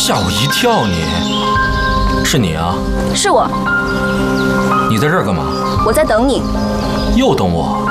吓我一跳！是你啊？ 是我。 你在这儿干嘛？ 我在等你。 又等我？